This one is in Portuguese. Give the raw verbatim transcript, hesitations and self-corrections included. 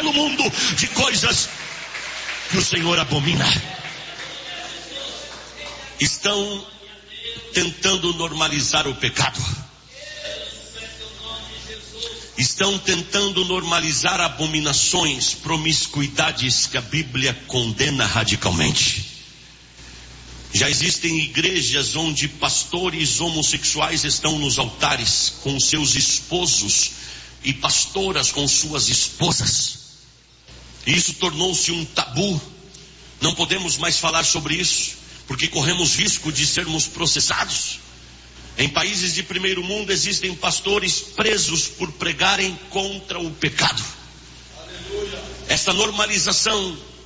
pelo mundo de coisas que o Senhor abomina. Estão tentando normalizar o pecado. Estão tentando normalizar abominações, promiscuidades que a Bíblia condena radicalmente. Já existem igrejas onde pastores homossexuais estão nos altares com seus esposos e pastoras com suas esposas. E isso tornou-se um tabu. Não podemos mais falar sobre isso, porque corremos risco de sermos processados. Em países de primeiro mundo existem pastores presos por pregarem contra o pecado. Essa normalização